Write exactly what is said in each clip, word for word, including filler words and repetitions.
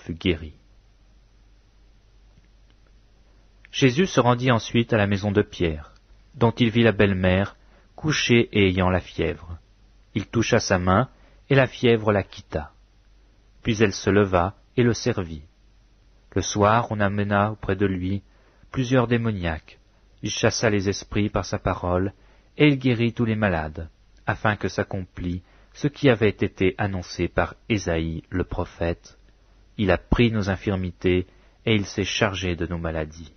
fut guéri. Jésus se rendit ensuite à la maison de Pierre, dont il vit la belle-mère, couchée et ayant la fièvre. Il toucha sa main, et la fièvre la quitta. Puis elle se leva et le servit. Le soir, on amena auprès de lui plusieurs démoniaques. Il chassa les esprits par sa parole, et il guérit tous les malades, afin que s'accomplît ce qui avait été annoncé par Ésaïe le prophète. Il a pris nos infirmités, et il s'est chargé de nos maladies.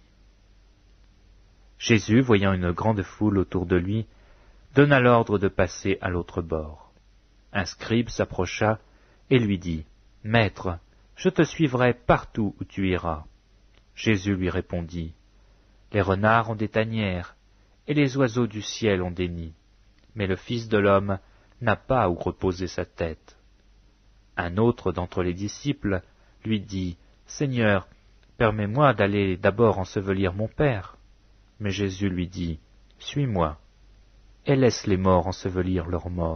Jésus, voyant une grande foule autour de lui, donna l'ordre de passer à l'autre bord. Un scribe s'approcha et lui dit, « Maître, je te suivrai partout où tu iras. » Jésus lui répondit, « Les renards ont des tanières, et les oiseaux du ciel ont des nids, mais le Fils de l'homme n'a pas où reposer sa tête. » Un autre d'entre les disciples lui dit, « Seigneur, permets-moi d'aller d'abord ensevelir mon Père. » Mais Jésus lui dit, « Suis-moi, et laisse les morts ensevelir leurs morts. »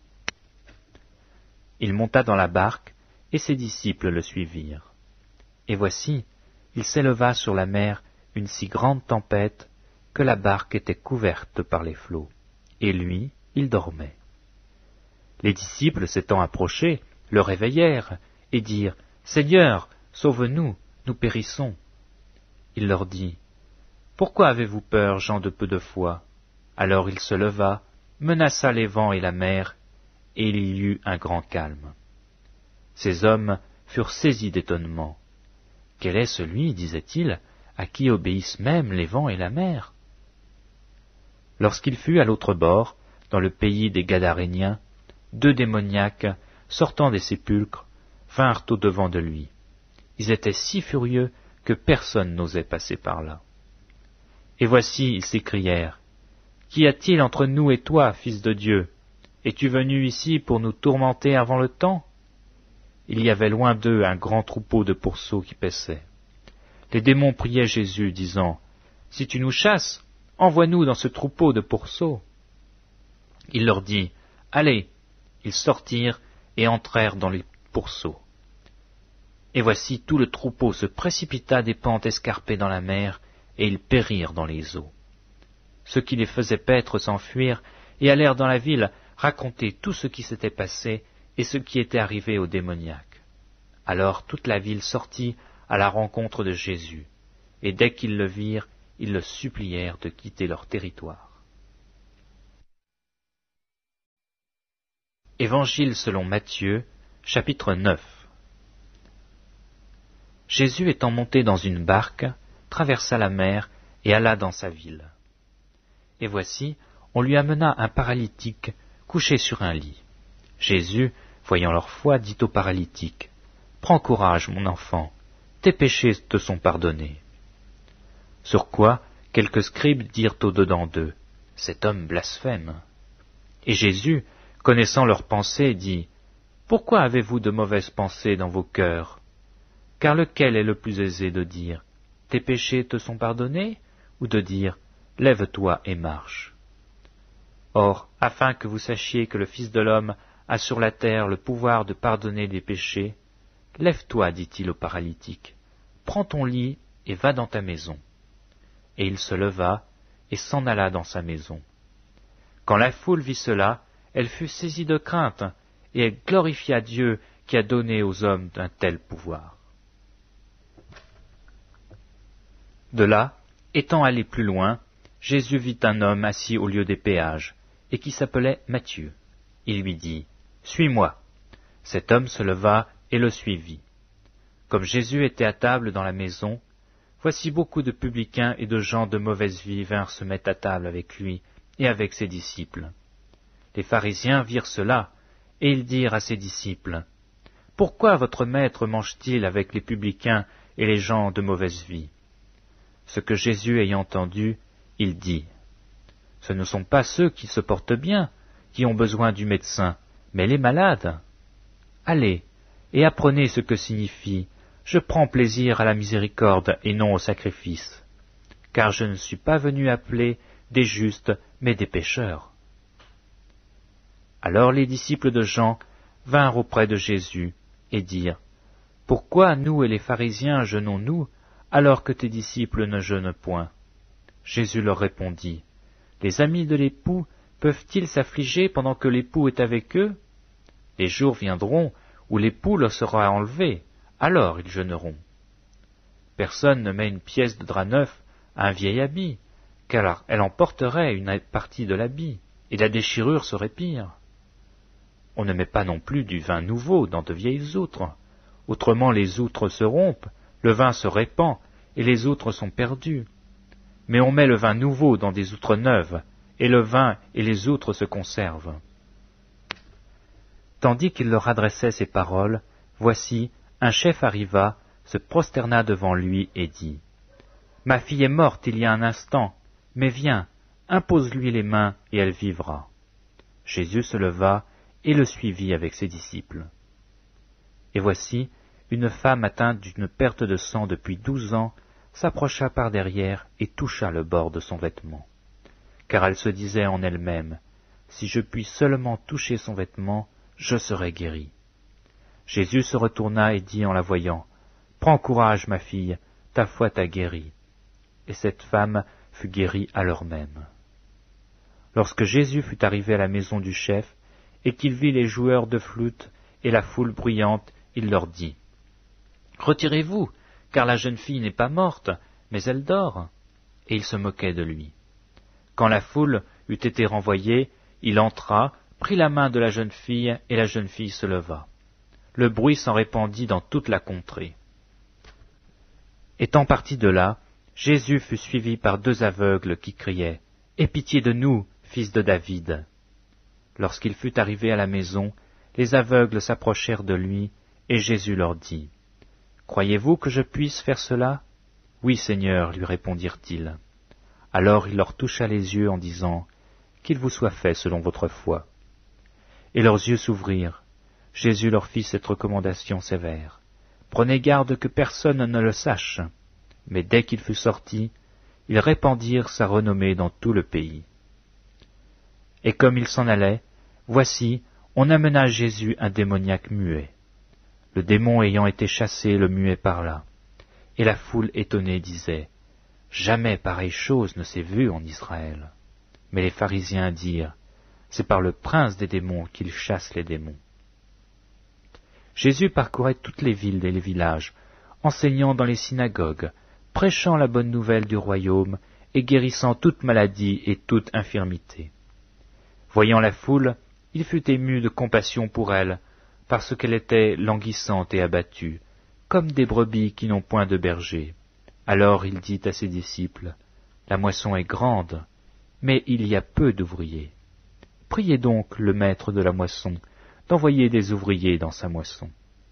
Il monta dans la barque, et ses disciples le suivirent. Et voici, il s'éleva sur la mer une si grande tempête que la barque était couverte par les flots, et lui, il dormait. Les disciples s'étant approchés, le réveillèrent, et dirent, « Seigneur, sauve-nous, nous périssons. » Il leur dit, « Pourquoi avez-vous peur, gens de peu de foi ?» Alors il se leva, menaça les vents et la mer, et il y eut un grand calme. Ces hommes furent saisis d'étonnement. « Quel est celui, disaient-ils, à qui obéissent même les vents et la mer ?» Lorsqu'il fut à l'autre bord, dans le pays des Gadaréniens, deux démoniaques, sortant des sépulcres, vinrent au-devant de lui. Ils étaient si furieux que personne n'osait passer par là. Et voici, ils s'écrièrent, « Qu'y a-t-il entre nous et toi, Fils de Dieu? Es-tu venu ici pour nous tourmenter avant le temps ?» Il y avait loin d'eux un grand troupeau de pourceaux qui paissaient. Les démons priaient Jésus, disant, « Si tu nous chasses, envoie-nous dans ce troupeau de pourceaux. » Il leur dit, « Allez !» Ils sortirent et entrèrent dans les pourceaux. Et voici tout le troupeau se précipita des pentes escarpées dans la mer, et ils périrent dans les eaux. Ceux qui les faisaient paître s'enfuirent et allèrent dans la ville raconter tout ce qui s'était passé et ce qui était arrivé aux démoniaques. Alors toute la ville sortit à la rencontre de Jésus, et dès qu'ils le virent, ils le supplièrent de quitter leur territoire. Évangile selon Matthieu, chapitre neuf. Jésus étant monté dans une barque, traversa la mer et alla dans sa ville. Et voici, on lui amena un paralytique couché sur un lit. Jésus, voyant leur foi, dit au paralytique, « Prends courage, mon enfant, tes péchés te sont pardonnés. » Sur quoi, quelques scribes dirent au-dedans d'eux, « Cet homme blasphème. » Et Jésus, connaissant leurs pensées, dit, « Pourquoi avez-vous de mauvaises pensées dans vos cœurs? Car lequel est le plus aisé de dire, « Tes péchés te sont pardonnés » ou de dire, « Lève-toi et marche » Or, afin que vous sachiez que le Fils de l'homme a sur la terre le pouvoir de pardonner des péchés, « Lève-toi, dit-il au paralytique, prends ton lit et va dans ta maison. » Et il se leva et s'en alla dans sa maison. Quand la foule vit cela, elle fut saisie de crainte, et elle glorifia Dieu qui a donné aux hommes un tel pouvoir. De là, étant allé plus loin, Jésus vit un homme assis au lieu des péages, et qui s'appelait Matthieu. Il lui dit, « Suis-moi. » Cet homme se leva et le suivit. Comme Jésus était à table dans la maison, voici beaucoup de publicains et de gens de mauvaise vie vinrent se mettre à table avec lui et avec ses disciples. Les pharisiens virent cela, et ils dirent à ses disciples, « Pourquoi votre maître mange-t-il avec les publicains et les gens de mauvaise vie ?» Ce que Jésus ayant entendu, il dit, « Ce ne sont pas ceux qui se portent bien, qui ont besoin du médecin, mais les malades. Allez, et apprenez ce que signifie « Je prends plaisir à la miséricorde et non au sacrifice », car je ne suis pas venu appeler des justes, mais des pécheurs. » Alors les disciples de Jean vinrent auprès de Jésus et dirent, « Pourquoi nous et les pharisiens jeûnons-nous, alors que tes disciples ne jeûnent point? Jésus leur répondit, Les amis de l'époux peuvent-ils s'affliger pendant que l'époux est avec eux? Les jours viendront où l'époux leur sera enlevé, alors ils jeûneront. Personne ne met une pièce de drap neuf à un vieil habit, car elle emporterait une partie de l'habit, et la déchirure serait pire. On ne met pas non plus du vin nouveau dans de vieilles outres, autrement les outres se rompent, le vin se répand, et les outres sont perdues. Mais on met le vin nouveau dans des outres neuves, et le vin et les outres se conservent. Tandis qu'il leur adressait ces paroles, voici, un chef arriva, se prosterna devant lui et dit, « Ma fille est morte il y a un instant, mais viens, impose-lui les mains et elle vivra. » Jésus se leva et le suivit avec ses disciples. Et voici, une femme atteinte d'une perte de sang depuis douze ans s'approcha par derrière et toucha le bord de son vêtement. Car elle se disait en elle-même, « Si je puis seulement toucher son vêtement, je serai guérie. » Jésus se retourna et dit en la voyant, « Prends courage, ma fille, ta foi t'a guérie. » Et cette femme fut guérie à l'heure même. Lorsque Jésus fut arrivé à la maison du chef, et qu'il vit les joueurs de flûte et la foule bruyante, il leur dit, « Retirez-vous, car la jeune fille n'est pas morte, mais elle dort. » Et il se moquait de lui. Quand la foule eut été renvoyée, il entra, prit la main de la jeune fille, et la jeune fille se leva. Le bruit s'en répandit dans toute la contrée. Étant parti de là, Jésus fut suivi par deux aveugles qui criaient, « Aie pitié de nous, fils de David !» Lorsqu'il fut arrivé à la maison, les aveugles s'approchèrent de lui, et Jésus leur dit, « Croyez-vous que je puisse faire cela? » « Oui, Seigneur, lui répondirent-ils. Alors il leur toucha les yeux en disant, « Qu'il vous soit fait selon votre foi. » Et leurs yeux s'ouvrirent. Jésus leur fit cette recommandation sévère. « Prenez garde que personne ne le sache. » Mais dès qu'il fut sorti, ils répandirent sa renommée dans tout le pays. Et comme il s'en allait, voici, on amena à Jésus un démoniaque muet. Le démon ayant été chassé, le muet parla. Et la foule étonnée disait, « Jamais pareille chose ne s'est vue en Israël. » Mais les pharisiens dirent, « C'est par le prince des démons qu'il chasse les démons. » Jésus parcourait toutes les villes et les villages, enseignant dans les synagogues, prêchant la bonne nouvelle du royaume et guérissant toute maladie et toute infirmité. Voyant la foule, il fut ému de compassion pour elle, parce qu'elle était languissante et abattue, comme des brebis qui n'ont point de berger. Alors il dit à ses disciples, « La moisson est grande, mais il y a peu d'ouvriers. Priez donc le maître de la moisson d'envoyer des ouvriers dans sa moisson. »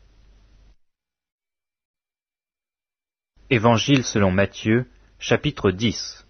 Évangile selon Matthieu, chapitre dix.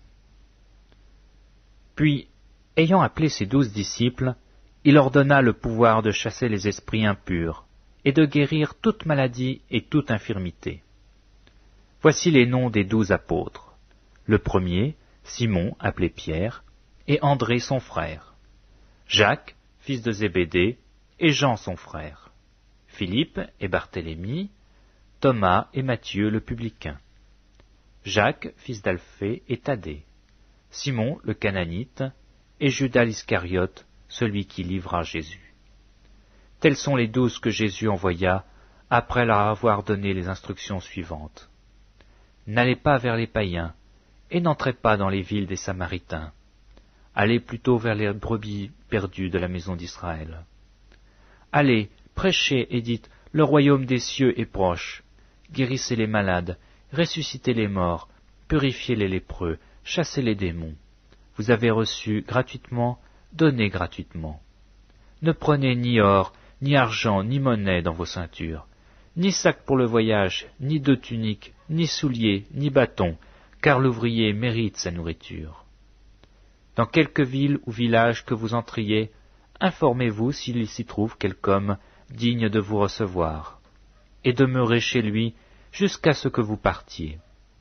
Puis, ayant appelé ses douze disciples, il ordonna le pouvoir de chasser les esprits impurs et de guérir toute maladie et toute infirmité. Voici les noms des douze apôtres. Le premier, Simon, appelé Pierre, et André son frère. Jacques, fils de Zébédée, et Jean son frère. Philippe et Barthélemy, Thomas et Matthieu le publicain. Jacques, fils d'Alphée, et Thaddée. Simon le Cananite, et Judas l'Iscariote, celui qui livra Jésus. Tels sont les douze que Jésus envoya, après leur avoir donné les instructions suivantes. N'allez pas vers les païens, et n'entrez pas dans les villes des Samaritains. Allez plutôt vers les brebis perdues de la maison d'Israël. Allez, prêchez et dites, le royaume des cieux est proche. Guérissez les malades, ressuscitez les morts, purifiez les lépreux, chassez les démons. Vous avez reçu gratuitement, donnez gratuitement. Ne prenez ni or, ni argent, ni monnaie dans vos ceintures, ni sac pour le voyage, ni deux tuniques, ni souliers, ni bâtons, car l'ouvrier mérite sa nourriture. Dans quelque ville ou village que vous entriez, informez-vous s'il s'y trouve quelque homme digne de vous recevoir, et demeurez chez lui jusqu'à ce que vous partiez.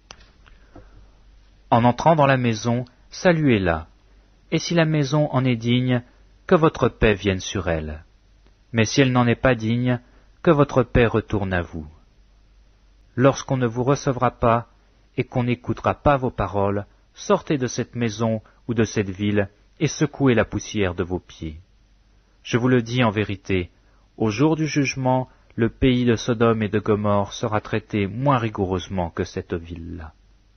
En entrant dans la maison, saluez-la, et si la maison en est digne, que votre paix vienne sur elle. Mais si elle n'en est pas digne, que votre paix retourne à vous. Lorsqu'on ne vous recevra pas et qu'on n'écoutera pas vos paroles, sortez de cette maison ou de cette ville et secouez la poussière de vos pieds. Je vous le dis en vérité, au jour du jugement, le pays de Sodome et de Gomorrhe sera traité moins rigoureusement que cette ville-là.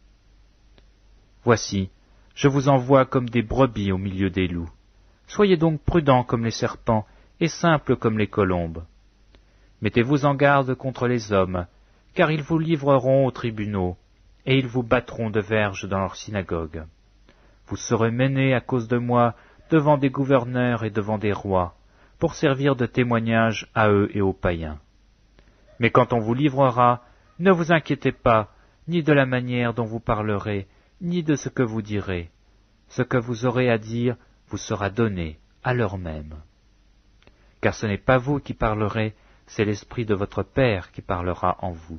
Voici, je vous envoie comme des brebis au milieu des loups. Soyez donc prudents comme les serpents et simples comme les colombes. Mettez-vous en garde contre les hommes, car ils vous livreront aux tribunaux, et ils vous battront de verges dans leurs synagogues. Vous serez menés à cause de moi devant des gouverneurs et devant des rois, pour servir de témoignage à eux et aux païens. Mais quand on vous livrera, ne vous inquiétez pas, ni de la manière dont vous parlerez, ni de ce que vous direz. Ce que vous aurez à dire vous sera donné à l'heure même. Car ce n'est pas vous qui parlerez, c'est l'Esprit de votre Père qui parlera en vous.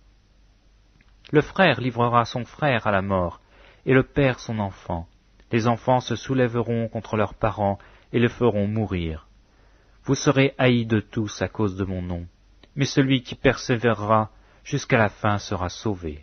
Le frère livrera son frère à la mort, et le père son enfant. Les enfants se soulèveront contre leurs parents et le feront mourir. Vous serez haïs de tous à cause de mon nom, mais celui qui persévérera jusqu'à la fin sera sauvé.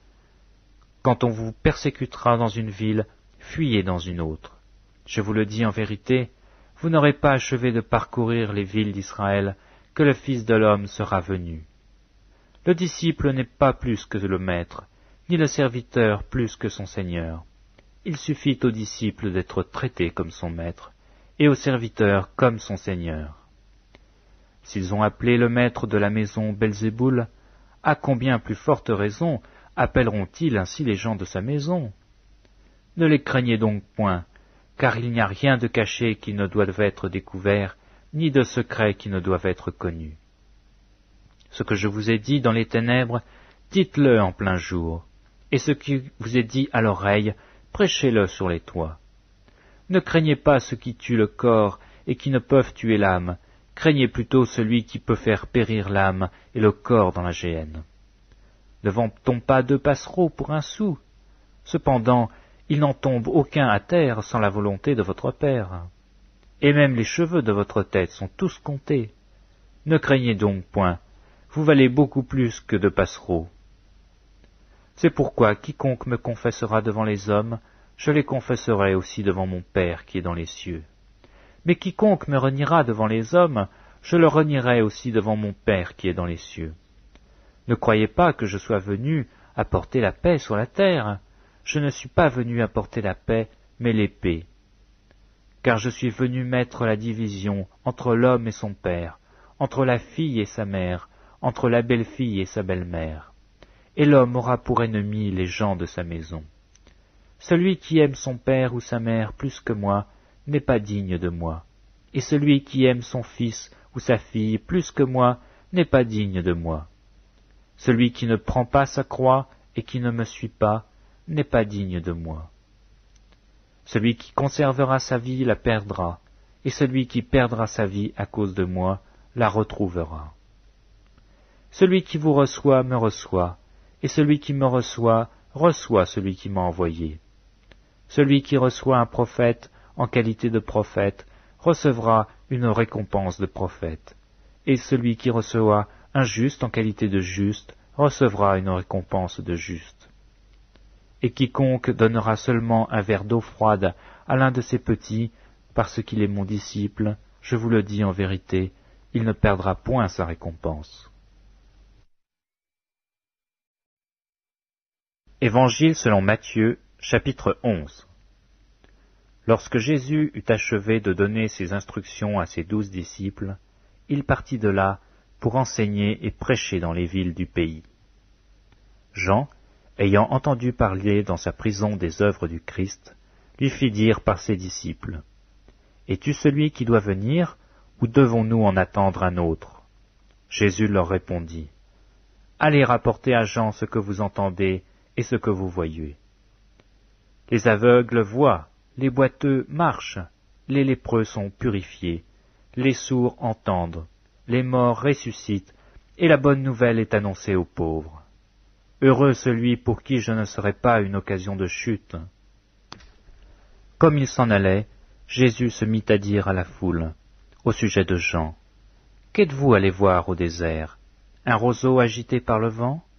Quand on vous persécutera dans une ville, fuyez dans une autre. Je vous le dis en vérité, vous n'aurez pas achevé de parcourir les villes d'Israël que le Fils de l'homme sera venu. Le disciple n'est pas plus que le maître, ni le serviteur plus que son Seigneur. Il suffit au disciple d'être traité comme son maître, et au serviteur comme son Seigneur. S'ils ont appelé le maître de la maison Belzéboul, à combien plus forte raison appelleront-ils ainsi les gens de sa maison? Ne les craignez donc point, car il n'y a rien de caché qui ne doive être découvert, ni de secret qui ne doive être connu. Ce que je vous ai dit dans les ténèbres, dites-le en plein jour, et ce qui vous est dit à l'oreille, prêchez-le sur les toits. Ne craignez pas ceux qui tuent le corps et qui ne peuvent tuer l'âme, craignez plutôt celui qui peut faire périr l'âme et le corps dans la géhenne. Ne vend-on pas deux passereaux pour un sou? Cependant, il n'en tombe aucun à terre sans la volonté de votre Père. Et même les cheveux de votre tête sont tous comptés. Ne craignez donc point, vous valez beaucoup plus que deux passereaux. C'est pourquoi quiconque me confessera devant les hommes, je les confesserai aussi devant mon Père qui est dans les cieux. Mais quiconque me reniera devant les hommes, je le renierai aussi devant mon Père qui est dans les cieux. Ne croyez pas que je sois venu apporter la paix sur la terre. Je ne suis pas venu apporter la paix, mais l'épée. Car je suis venu mettre la division entre l'homme et son père, entre la fille et sa mère, entre la belle-fille et sa belle-mère. Et l'homme aura pour ennemis les gens de sa maison. Celui qui aime son père ou sa mère plus que moi n'est pas digne de moi, et celui qui aime son fils ou sa fille plus que moi n'est pas digne de moi. Celui qui ne prend pas sa croix et qui ne me suit pas n'est pas digne de moi. Celui qui conservera sa vie la perdra, et celui qui perdra sa vie à cause de moi la retrouvera. Celui qui vous reçoit me reçoit, et celui qui me reçoit reçoit celui qui m'a envoyé. Celui qui reçoit un prophète en qualité de prophète recevra une récompense de prophète, et celui qui reçoit un juste en qualité de juste recevra une récompense de juste. Et quiconque donnera seulement un verre d'eau froide à l'un de ces petits, parce qu'il est mon disciple, je vous le dis en vérité, il ne perdra point sa récompense. Évangile selon Matthieu, chapitre onze. Lorsque Jésus eut achevé de donner ses instructions à ses douze disciples, il partit de là pour enseigner et prêcher dans les villes du pays. Jean, ayant entendu parler dans sa prison des œuvres du Christ, lui fit dire par ses disciples, « Es-tu celui qui doit venir, ou devons-nous en attendre un autre ?» Jésus leur répondit, « Allez rapporter à Jean ce que vous entendez et ce que vous voyez. Les aveugles voient, les boiteux marchent, les lépreux sont purifiés, les sourds entendent, les morts ressuscitent, et la bonne nouvelle est annoncée aux pauvres. Heureux celui pour qui je ne serai pas une occasion de chute. » Comme il s'en allait, Jésus se mit à dire à la foule, au sujet de Jean, « Qu'êtes-vous allé voir au désert? Un roseau agité par le vent?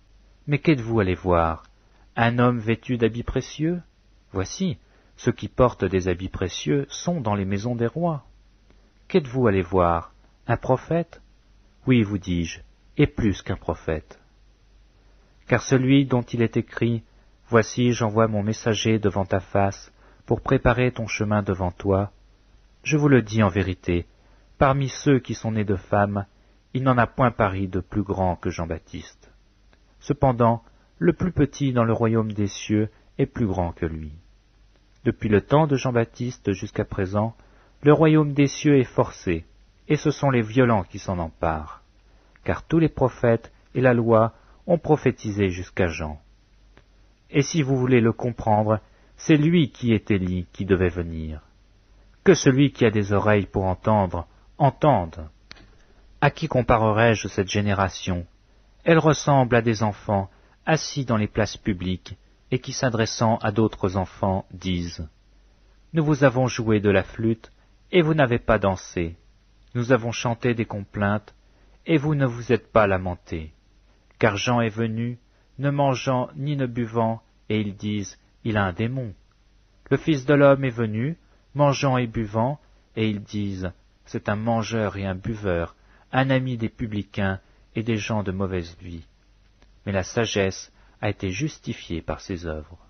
Mais qu'êtes-vous allé voir? Un homme vêtu d'habits précieux? Voici, ceux qui portent des habits précieux sont dans les maisons des rois. Qu'êtes-vous allé voir? Un prophète? Oui, vous dis-je, et plus qu'un prophète. Car celui dont il est écrit, « Voici, j'envoie mon messager devant ta face, pour préparer ton chemin devant toi », je vous le dis en vérité, parmi ceux qui sont nés de femmes, il n'en a point paru de plus grand que Jean-Baptiste. Cependant, le plus petit dans le royaume des cieux est plus grand que lui. Depuis le temps de Jean-Baptiste jusqu'à présent, le royaume des cieux est forcé, et ce sont les violents qui s'en emparent. Car tous les prophètes et la loi ont prophétisé jusqu'à Jean. Et si vous voulez le comprendre, c'est lui qui est Élie qui devait venir. Que celui qui a des oreilles pour entendre, entende. À qui comparerai-je cette génération? Elle ressemble à des enfants assis dans les places publiques et qui, s'adressant à d'autres enfants, disent « Nous vous avons joué de la flûte et vous n'avez pas dansé. Nous avons chanté des complaintes et vous ne vous êtes pas lamentés. Car Jean est venu, ne mangeant ni ne buvant, et ils disent « Il a un démon. » Le Fils de l'homme est venu, mangeant et buvant, et ils disent « C'est un mangeur et un buveur, un ami des publicains et des gens de mauvaise vie. » Mais la sagesse a été justifiée par ses œuvres.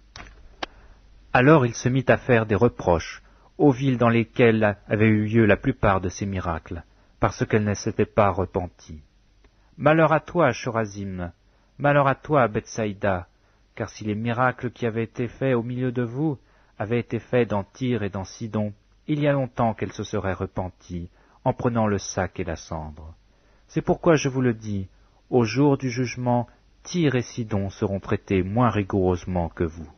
Alors il se mit à faire des reproches aux villes dans lesquelles avaient eu lieu la plupart de ces miracles, parce qu'elles ne s'étaient pas repenties. Malheur à toi, Chorazim, malheur à toi, Bethsaïda, car si les miracles qui avaient été faits au milieu de vous avaient été faits dans Tyr et dans Sidon, il y a longtemps qu'elles se seraient repenties, en prenant le sac et la cendre. C'est pourquoi je vous le dis, au jour du jugement, Tyr et Sidon seront traités moins rigoureusement que vous.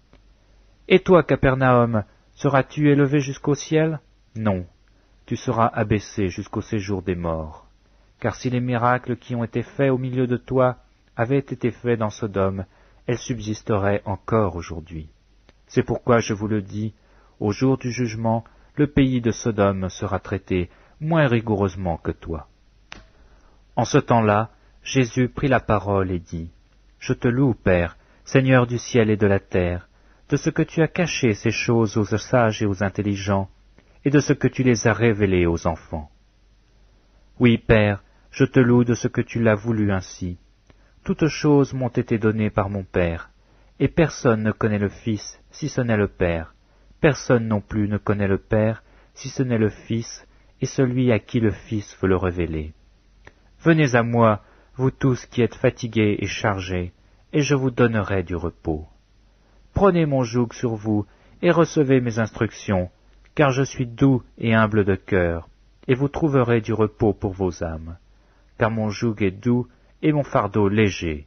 Et toi, Capernaum, seras-tu élevé jusqu'au ciel? Non, tu seras abaissé jusqu'au séjour des morts. Car si les miracles qui ont été faits au milieu de toi avaient été faits dans Sodome, elles subsisteraient encore aujourd'hui. C'est pourquoi je vous le dis, au jour du jugement, le pays de Sodome sera traité moins rigoureusement que toi. En ce temps-là, Jésus prit la parole et dit, « Je te loue, Père, Seigneur du ciel et de la terre, de ce que tu as caché ces choses aux sages et aux intelligents, et de ce que tu les as révélées aux enfants. Oui, Père, je te loue de ce que tu l'as voulu ainsi. Toutes choses m'ont été données par mon Père, et personne ne connaît le Fils si ce n'est le Père. Personne non plus ne connaît le Père si ce n'est le Fils, et celui à qui le Fils veut le révéler. Venez à moi, vous tous qui êtes fatigués et chargés, et je vous donnerai du repos. Prenez mon joug sur vous, et recevez mes instructions, car je suis doux et humble de cœur, et vous trouverez du repos pour vos âmes, car mon joug est doux et mon fardeau léger.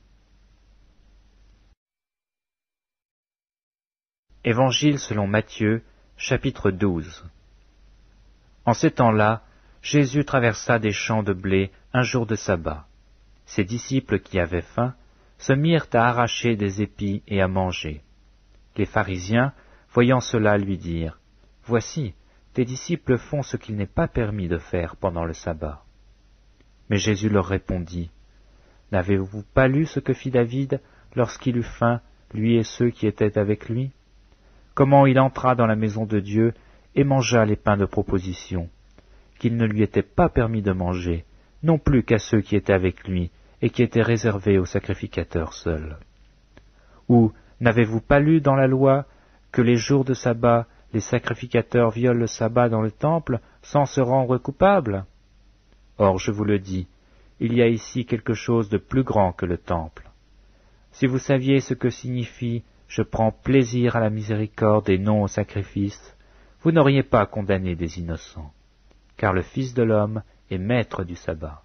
Évangile selon Matthieu, chapitre douze. En ces temps-là, Jésus traversa des champs de blé un jour de sabbat. Ses disciples qui avaient faim se mirent à arracher des épis et à manger. Les pharisiens, voyant cela, lui dirent, « Voici, tes disciples font ce qu'il n'est pas permis de faire pendant le sabbat. » Mais Jésus leur répondit, « N'avez-vous pas lu ce que fit David lorsqu'il eut faim, lui et ceux qui étaient avec lui? Comment il entra dans la maison de Dieu et mangea les pains de proposition, qu'il ne lui était pas permis de manger, non plus qu'à ceux qui étaient avec lui et qui étaient réservés aux sacrificateurs seuls. Ou n'avez-vous pas lu dans la loi que les jours de sabbat, les sacrificateurs violent le sabbat dans le temple sans se rendre coupables? Or, je vous le dis, il y a ici quelque chose de plus grand que le temple. Si vous saviez ce que signifie « je prends plaisir à la miséricorde et non au sacrifice », vous n'auriez pas condamné des innocents, car le Fils de l'homme est maître du sabbat.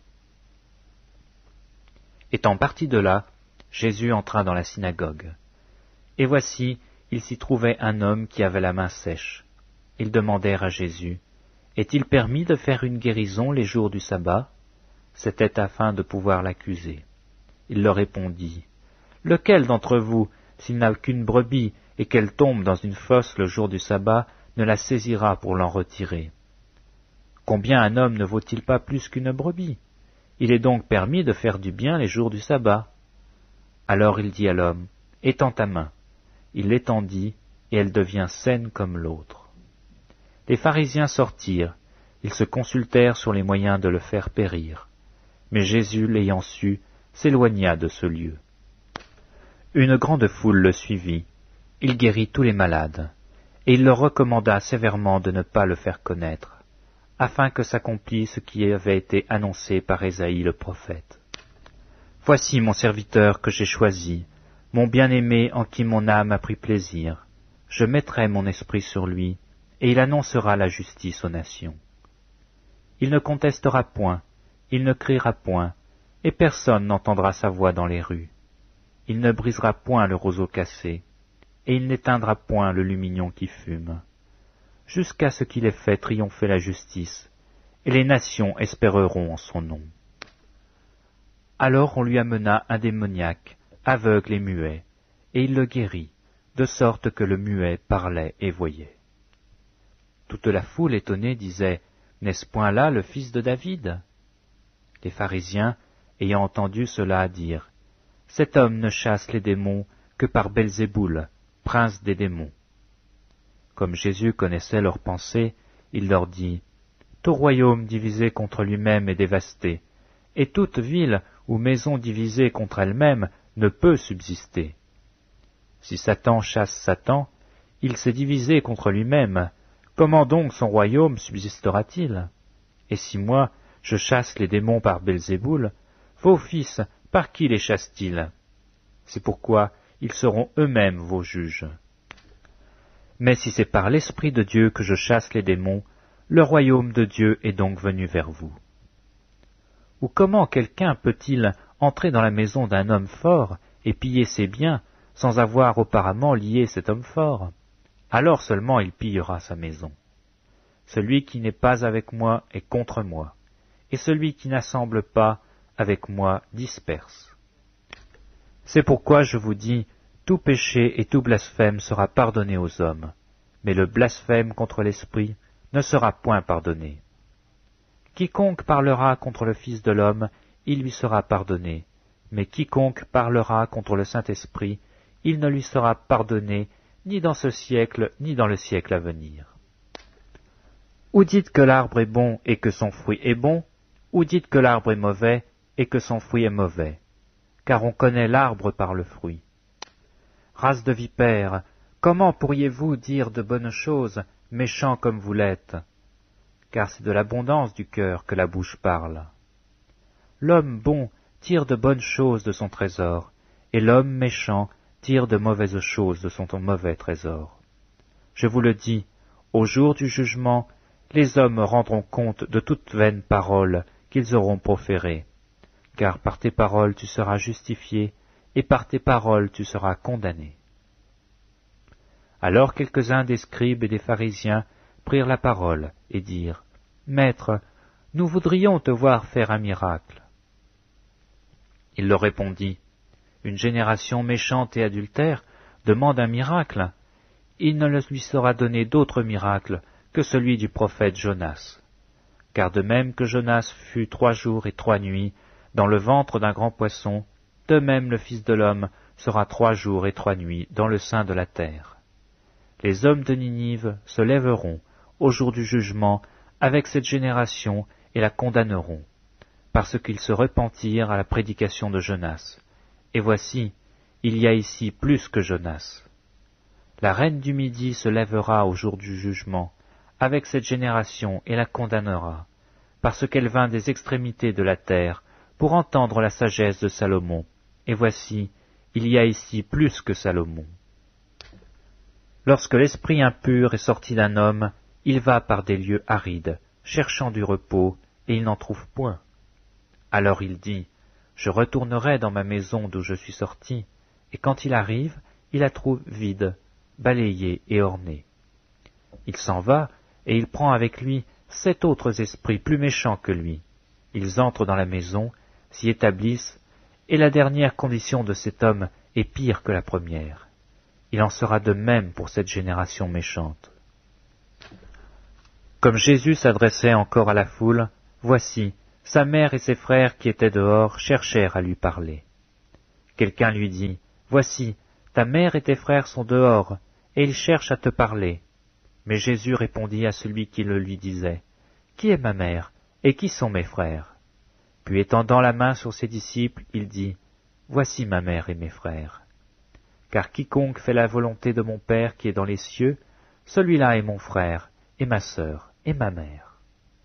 Étant parti de là, Jésus entra dans la synagogue. Et voici, il s'y trouvait un homme qui avait la main sèche. Ils demandèrent à Jésus, « Est-il permis de faire une guérison les jours du sabbat ?» C'était afin de pouvoir l'accuser. Il leur répondit, « Lequel d'entre vous, s'il n'a qu'une brebis et qu'elle tombe dans une fosse le jour du sabbat, ne la saisira pour l'en retirer? Combien un homme ne vaut-il pas plus qu'une brebis? Il est donc permis de faire du bien les jours du sabbat. » Alors il dit à l'homme, « Étends ta main. » Il l'étendit, et elle devient saine comme l'autre. Les pharisiens sortirent, ils se consultèrent sur les moyens de le faire périr. Mais Jésus, l'ayant su, s'éloigna de ce lieu. Une grande foule le suivit, il guérit tous les malades, et il leur recommanda sévèrement de ne pas le faire connaître, afin que s'accomplisse ce qui avait été annoncé par Ésaïe le prophète. « Voici mon serviteur que j'ai choisi, mon bien-aimé en qui mon âme a pris plaisir. Je mettrai mon esprit sur lui, et il annoncera la justice aux nations. Il ne contestera point, il ne criera point, et personne n'entendra sa voix dans les rues. Il ne brisera point le roseau cassé, et il n'éteindra point le lumignon qui fume, jusqu'à ce qu'il ait fait triompher la justice, et les nations espéreront en son nom. » Alors on lui amena un démoniaque, aveugle et muet, et il le guérit, de sorte que le muet parlait et voyait. Toute la foule étonnée disait, « N'est-ce point là le fils de David ?» Les pharisiens, ayant entendu cela, dirent, « Cet homme ne chasse les démons que par Belzéboul, prince des démons. » Comme Jésus connaissait leurs pensées, il leur dit, « Tout royaume divisé contre lui-même est dévasté, et toute ville ou maison divisée contre elle-même ne peut subsister. Si Satan chasse Satan, il s'est divisé contre lui-même, comment donc son royaume subsistera-t-il? Et si moi, je chasse les démons par Belzéboul, vos fils, par qui les chassent-ils? C'est pourquoi ils seront eux-mêmes vos juges. Mais si c'est par l'Esprit de Dieu que je chasse les démons, le royaume de Dieu est donc venu vers vous. Ou comment quelqu'un peut-il entrer dans la maison d'un homme fort et piller ses biens sans avoir auparavant lié cet homme fort? Alors seulement il pillera sa maison. Celui qui n'est pas avec moi est contre moi, et celui qui n'assemble pas avec moi disperse. C'est pourquoi je vous dis, tout péché et tout blasphème sera pardonné aux hommes, mais le blasphème contre l'Esprit ne sera point pardonné. Quiconque parlera contre le Fils de l'homme, il lui sera pardonné, mais quiconque parlera contre le Saint-Esprit, il ne lui sera pardonné ni dans ce siècle, ni dans le siècle à venir. Ou dites que l'arbre est bon et que son fruit est bon, ou dites que l'arbre est mauvais et que son fruit est mauvais, car on connaît l'arbre par le fruit. Race de vipères, comment pourriez-vous dire de bonnes choses, méchants comme vous l'êtes? Car c'est de l'abondance du cœur que la bouche parle. L'homme bon tire de bonnes choses de son trésor, et l'homme méchant tire de mauvaises choses de son mauvais trésor. Je vous le dis, au jour du jugement, les hommes rendront compte de toute vaine parole qu'ils auront proférée, car par tes paroles tu seras justifié, et par tes paroles tu seras condamné. Alors quelques-uns des scribes et des pharisiens prirent la parole et dirent, « Maître, nous voudrions te voir faire un miracle. » Il leur répondit, « Une génération méchante et adultère demande un miracle. Il ne lui sera donné d'autre miracle que celui du prophète Jonas. Car de même que Jonas fut trois jours et trois nuits dans le ventre d'un grand poisson, de même le Fils de l'homme sera trois jours et trois nuits dans le sein de la terre. Les hommes de Ninive se lèveront au jour du jugement avec cette génération et la condamneront, parce qu'ils se repentirent à la prédication de Jonas. Et voici, il y a ici plus que Jonas. La reine du Midi se lèvera au jour du jugement avec cette génération et la condamnera, parce qu'elle vint des extrémités de la terre pour entendre la sagesse de Salomon. Et voici, il y a ici plus que Salomon. Lorsque l'esprit impur est sorti d'un homme, il va par des lieux arides, cherchant du repos, et il n'en trouve point. Alors il dit, « Je retournerai dans ma maison d'où je suis sorti. » Et quand il arrive, il la trouve vide, balayée et ornée. Il s'en va, et il prend avec lui sept autres esprits plus méchants que lui. Ils entrent dans la maison, s'y établissent, et la dernière condition de cet homme est pire que la première. Il en sera de même pour cette génération méchante. Comme Jésus s'adressait encore à la foule, voici, sa mère et ses frères qui étaient dehors cherchèrent à lui parler. Quelqu'un lui dit, « Voici, ta mère et tes frères sont dehors, et ils cherchent à te parler. » Mais Jésus répondit à celui qui le lui disait, « Qui est ma mère, et qui sont mes frères ?» Puis étendant la main sur ses disciples, il dit, « Voici ma mère et mes frères. Car quiconque fait la volonté de mon Père qui est dans les cieux, celui-là est mon frère, et ma sœur, et ma mère. »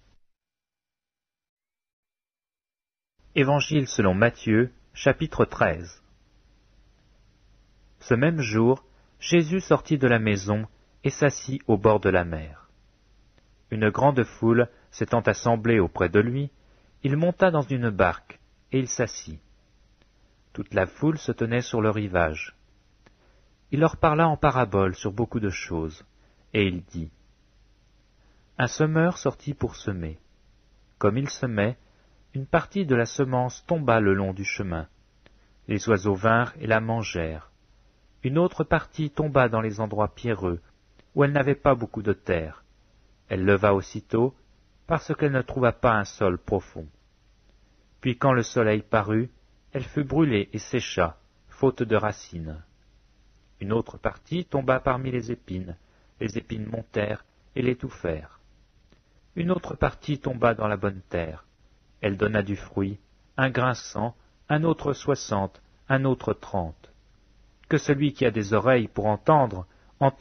Évangile selon Matthieu, chapitre treize. Ce même jour, Jésus sortit de la maison et s'assit au bord de la mer. Une grande foule s'étant assemblée auprès de lui, il monta dans une barque, et il s'assit. Toute la foule se tenait sur le rivage. Il leur parla en paraboles sur beaucoup de choses, et il dit, « Un semeur sortit pour semer. Comme il semait, une partie de la semence tomba le long du chemin. Les oiseaux vinrent et la mangèrent. Une autre partie tomba dans les endroits pierreux, où elle n'avait pas beaucoup de terre. Elle leva aussitôt, parce qu'elle ne trouva pas un sol profond. Puis quand le soleil parut, elle fut brûlée et sécha, faute de racines. Une autre partie tomba parmi les épines, les épines montèrent et l'étouffèrent. Une autre partie tomba dans la bonne terre. Elle donna du fruit, un grain cent, un autre soixante, un autre trente. Que celui qui a des oreilles pour entendre, entende. »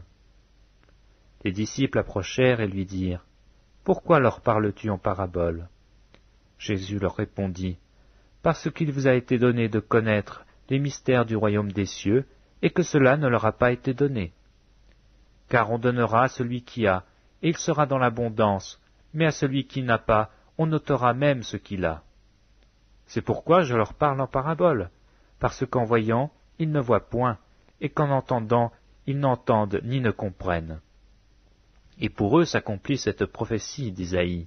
Les disciples approchèrent et lui dirent, « Pourquoi leur parles-tu en parabole ?» Jésus leur répondit, « Parce qu'il vous a été donné de connaître les mystères du royaume des cieux, et que cela ne leur a pas été donné. Car on donnera à celui qui a, et il sera dans l'abondance, mais à celui qui n'a pas, on ôtera même ce qu'il a. C'est pourquoi je leur parle en parabole, parce qu'en voyant, ils ne voient point, et qu'en entendant, ils n'entendent ni ne comprennent. Et pour eux s'accomplit cette prophétie d'Isaïe.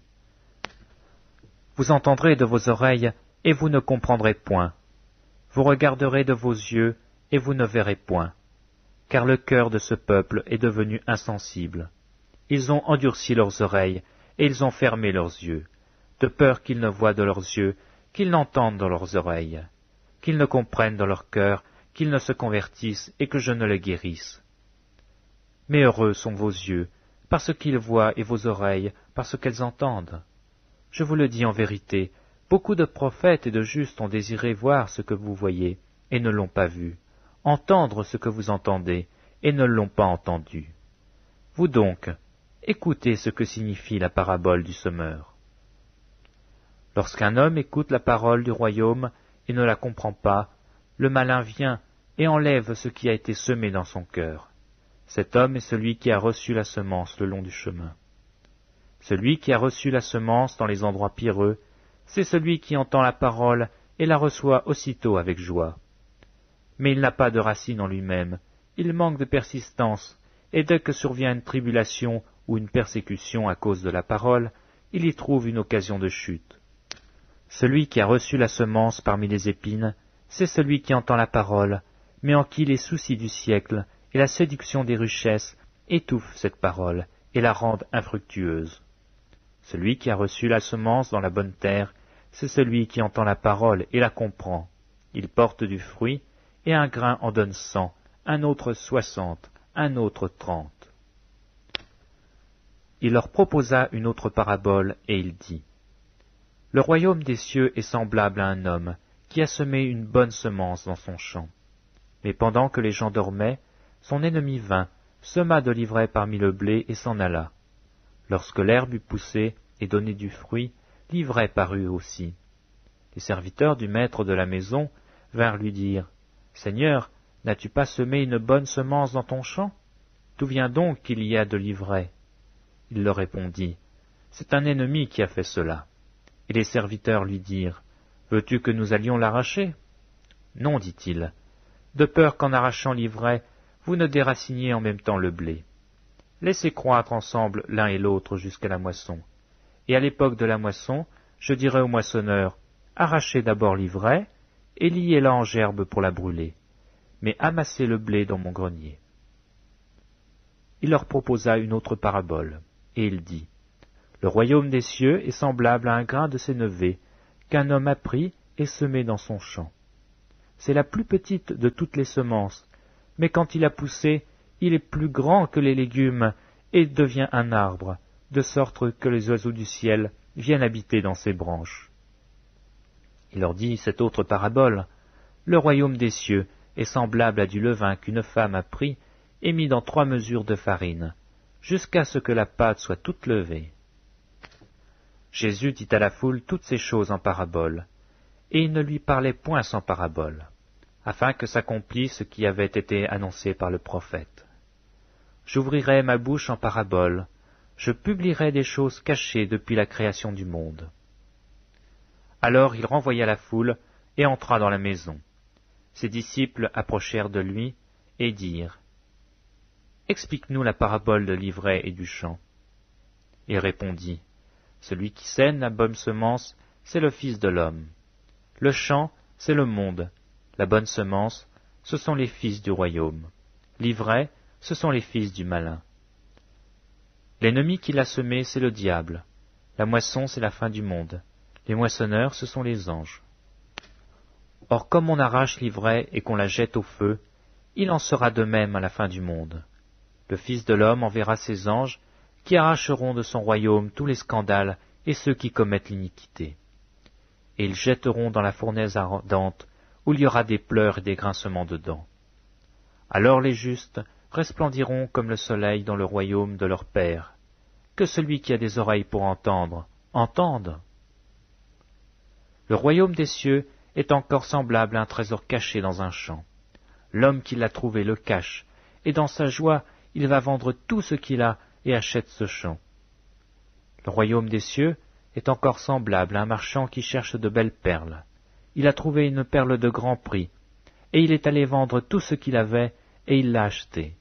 Vous entendrez de vos oreilles, et vous ne comprendrez point. Vous regarderez de vos yeux, et vous ne verrez point. Car le cœur de ce peuple est devenu insensible. Ils ont endurci leurs oreilles, et ils ont fermé leurs yeux, de peur qu'ils ne voient de leurs yeux, qu'ils n'entendent dans leurs oreilles, qu'ils ne comprennent dans leur cœur, qu'ils ne se convertissent, et que je ne les guérisse. Mais heureux sont vos yeux, parce qu'ils voient, et vos oreilles, parce qu'elles entendent. Je vous le dis en vérité, beaucoup de prophètes et de justes ont désiré voir ce que vous voyez, et ne l'ont pas vu, entendre ce que vous entendez, et ne l'ont pas entendu. Vous donc, écoutez ce que signifie la parabole du semeur. Lorsqu'un homme écoute la parole du royaume et ne la comprend pas, le malin vient et enlève ce qui a été semé dans son cœur. Cet homme est celui qui a reçu la semence le long du chemin. Celui qui a reçu la semence dans les endroits pierreux, c'est celui qui entend la parole et la reçoit aussitôt avec joie. Mais il n'a pas de racine en lui-même, il manque de persistance, et dès que survient une tribulation ou une persécution à cause de la parole, il y trouve une occasion de chute. Celui qui a reçu la semence parmi les épines, c'est celui qui entend la parole, mais en qui les soucis du siècle et la séduction des richesses étouffent cette parole et la rendent infructueuse. Celui qui a reçu la semence dans la bonne terre, c'est celui qui entend la parole et la comprend. Il porte du fruit, et un grain en donne cent, un autre soixante, un autre trente. Il leur proposa une autre parabole, et il dit, « Le royaume des cieux est semblable à un homme qui a semé une bonne semence dans son champ. Mais pendant que les gens dormaient, son ennemi vint, sema de l'ivraie parmi le blé et s'en alla. Lorsque l'herbe eut poussé et donné du fruit, l'ivraie parut aussi. Les serviteurs du maître de la maison vinrent lui dire, « Seigneur, n'as-tu pas semé une bonne semence dans ton champ? D'où vient donc qu'il y a de l'ivraie ?» Il leur répondit, « C'est un ennemi qui a fait cela. » Et les serviteurs lui dirent, « Veux-tu que nous allions l'arracher ?» ?»« Non, dit-il, de peur qu'en arrachant l'ivraie, vous ne déraciniez en même temps le blé. Laissez croître ensemble l'un et l'autre jusqu'à la moisson. Et à l'époque de la moisson, je dirai au moissonneur, arrachez d'abord l'ivraie, et liez-la en gerbe pour la brûler, mais amassez le blé dans mon grenier. » Il leur proposa une autre parabole, et il dit, « Le royaume des cieux est semblable à un grain de sénévé qu'un homme a pris et semé dans son champ. c'est la plus petite de toutes les semences, mais quand il a poussé, il est plus grand que les légumes et devient un arbre, de sorte que les oiseaux du ciel viennent habiter dans ses branches. » Il leur dit cette autre parabole. « Le royaume des cieux est semblable à du levain qu'une femme a pris et mis dans trois mesures de farine, jusqu'à ce que la pâte soit toute levée. » Jésus dit à la foule toutes ces choses en parabole, et il ne lui parlait point sans parabole, afin que s'accomplisse ce qui avait été annoncé par le prophète. « J'ouvrirai ma bouche en parabole, je publierai des choses cachées depuis la création du monde. » Alors il renvoya la foule et entra dans la maison. Ses disciples approchèrent de lui et dirent « Explique-nous la parabole de l'ivraie et du champ. » Il répondit « Celui qui sème la bonne semence, c'est le Fils de l'homme. Le champ, c'est le monde. La bonne semence, ce sont les fils du royaume. L'ivraie, ce sont les fils du malin. L'ennemi qui l'a semé, c'est le diable. La moisson, c'est la fin du monde. Les moissonneurs, ce sont les anges. Or, comme on arrache l'ivraie et qu'on la jette au feu, il en sera de même à la fin du monde. Le Fils de l'homme enverra ses anges, qui arracheront de son royaume tous les scandales et ceux qui commettent l'iniquité. Et ils jetteront dans la fournaise ardente, où il y aura des pleurs et des grincements de dents. Alors les justes resplendiront comme le soleil dans le royaume de leur Père. Que celui qui a des oreilles pour entendre, entende. Le royaume des cieux est encore semblable à un trésor caché dans un champ. L'homme qui l'a trouvé le cache, et dans sa joie, il va vendre tout ce qu'il a et achète ce champ. Le royaume des cieux est encore semblable à un marchand qui cherche de belles perles. Il a trouvé une perle de grand prix, et il est allé vendre tout ce qu'il avait, et il l'a achetée.